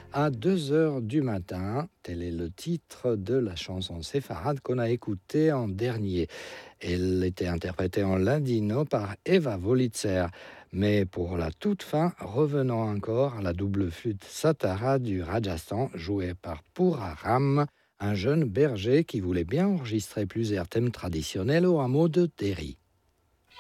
à 2 heures du matin. Tel est le titre de la chanson séfarade qu'on a écoutée en dernier. Elle était interprétée en ladino par Eva Wolitzer. Mais pour la toute fin, revenons encore à la double flûte satara du Rajasthan, jouée par Puraram, un jeune berger qui voulait bien enregistrer plusieurs thèmes traditionnels au hameau de Derry.